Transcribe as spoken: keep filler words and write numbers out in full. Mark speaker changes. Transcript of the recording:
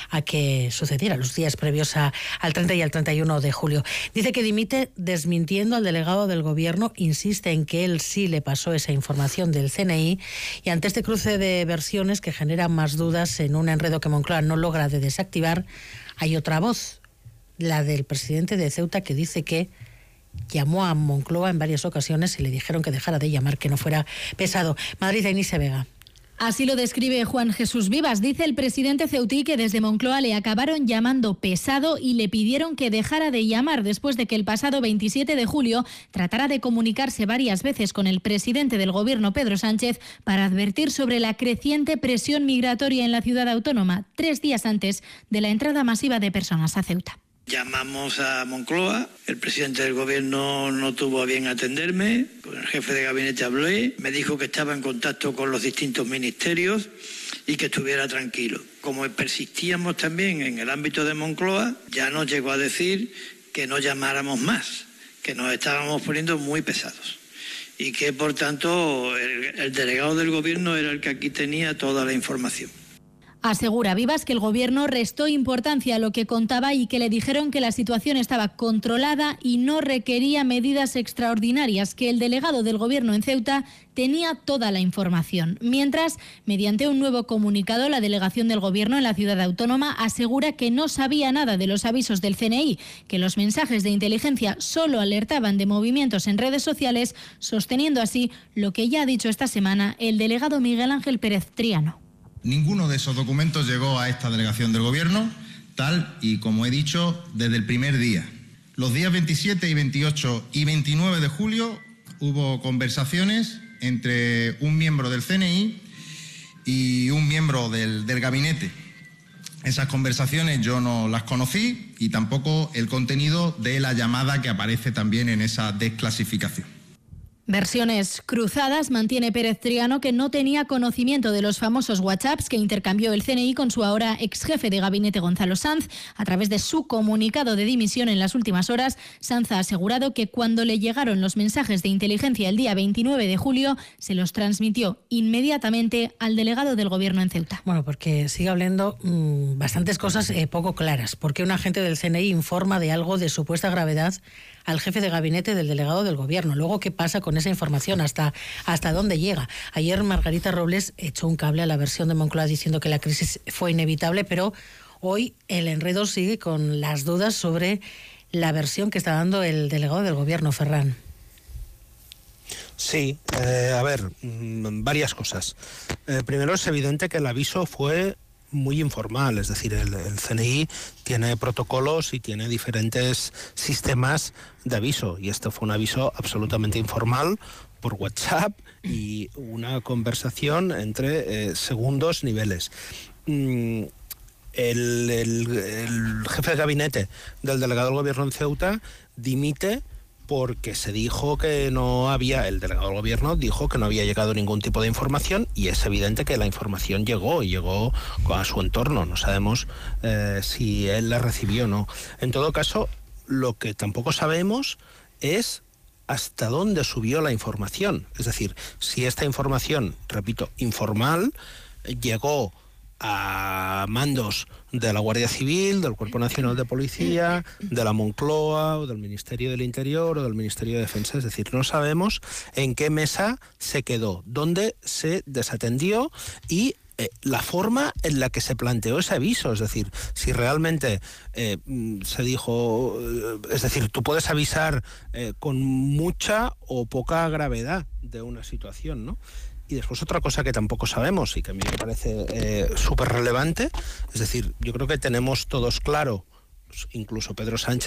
Speaker 1: a que sucediera los días previos a, al treinta y al treinta y uno de julio. Dice que dimite desmintiendo al delegado del Gobierno, insiste en que él sí le pasó esa información del C N I, y ante este cruce de versiones que genera más dudas en un enredo que Moncloa no logra de desactivar, hay otra voz, la del presidente de Ceuta, que dice que llamó a Moncloa en varias ocasiones y le dijeron que dejara de llamar, que no fuera pesado. Madrid, Eunice Vega.
Speaker 2: Así lo describe Juan Jesús Vivas. Dice el presidente ceutí que desde Moncloa le acabaron llamando pesado y le pidieron que dejara de llamar después de que el pasado veintisiete de julio tratara de comunicarse varias veces con el presidente del Gobierno, Pedro Sánchez, para advertir sobre la creciente presión migratoria en la ciudad autónoma, tres días antes de la entrada masiva de personas a Ceuta.
Speaker 3: Llamamos a Moncloa, el presidente del Gobierno no tuvo a bien atenderme, con el jefe de gabinete hablé, me dijo que estaba en contacto con los distintos ministerios y que estuviera tranquilo. Como persistíamos también en el ámbito de Moncloa, ya nos llegó a decir que no llamáramos más, que nos estábamos poniendo muy pesados y que por tanto el, el delegado del Gobierno era el que aquí tenía toda la información.
Speaker 2: Asegura Vivas que el Gobierno restó importancia a lo que contaba y que le dijeron que la situación estaba controlada y no requería medidas extraordinarias, que el delegado del Gobierno en Ceuta tenía toda la información. Mientras, mediante un nuevo comunicado, la delegación del Gobierno en la ciudad autónoma asegura que no sabía nada de los avisos del C N I, que los mensajes de inteligencia solo alertaban de movimientos en redes sociales, sosteniendo así lo que ya ha dicho esta semana el delegado Miguel Ángel Pérez Triano.
Speaker 4: Ninguno de esos documentos llegó a esta delegación del Gobierno, tal y como he dicho desde el primer día. Los días veintisiete y veintiocho y veintinueve de julio hubo conversaciones entre un miembro del C N I y un miembro del, del gabinete. Esas conversaciones yo no las conocí y tampoco el contenido de la llamada que aparece también en esa desclasificación.
Speaker 2: Versiones cruzadas. Mantiene Pérez Triano que no tenía conocimiento de los famosos WhatsApps que intercambió el C N I con su ahora ex jefe de gabinete Gonzalo Sanz. A través de su comunicado de dimisión en las últimas horas, Sanz ha asegurado que cuando le llegaron los mensajes de inteligencia el día veintinueve de julio, se los transmitió inmediatamente al delegado del Gobierno en Ceuta.
Speaker 1: Bueno, porque sigue hablando mmm, bastantes cosas eh, poco claras. ¿Por qué un agente del C N I informa de algo de supuesta gravedad al jefe de gabinete del delegado del Gobierno? Luego, ¿qué pasa con esa información? ¿Hasta, hasta dónde llega? Ayer Margarita Robles echó un cable a la versión de Moncloa diciendo que la crisis fue inevitable, pero hoy el enredo sigue con las dudas sobre la versión que está dando el delegado del Gobierno, Ferran.
Speaker 5: Sí, eh, a ver, varias cosas. Eh, primero, es evidente que el aviso fue muy informal, es decir, el, el C N I tiene protocolos y tiene diferentes sistemas de aviso, y esto fue un aviso absolutamente informal por WhatsApp y una conversación entre eh, segundos niveles. Mm, el, el, el jefe de gabinete del delegado del Gobierno en Ceuta dimite porque se dijo que no había, el delegado del Gobierno dijo que no había llegado ningún tipo de información, y es evidente que la información llegó y llegó a su entorno. No sabemos eh, si él la recibió o no. En todo caso, lo que tampoco sabemos es hasta dónde subió la información. Es decir, si esta información, repito, informal, llegó a mandos de la Guardia Civil, del Cuerpo Nacional de Policía, de la Moncloa, o del Ministerio del Interior, o del Ministerio de Defensa. Es decir, no sabemos en qué mesa se quedó, dónde se desatendió y eh, la forma en la que se planteó ese aviso. Es decir, si realmente eh, se dijo, eh, es decir, tú puedes avisar eh, con mucha o poca gravedad de una situación, ¿no? Y después otra cosa que tampoco sabemos y que a mí me parece eh, súper relevante, es decir, yo creo que tenemos todos claro, incluso Pedro Sánchez,